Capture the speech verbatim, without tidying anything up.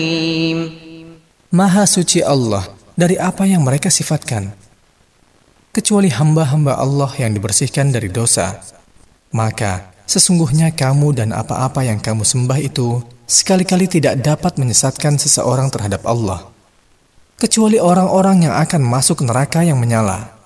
Maha suci Allah dari apa yang mereka sifatkan, kecuali hamba-hamba Allah yang dibersihkan dari dosa. Maka sesungguhnya kamu dan apa-apa yang kamu sembah itu sekali-kali tidak dapat menyesatkan seseorang terhadap Allah, kecuali orang-orang yang akan masuk neraka yang menyala.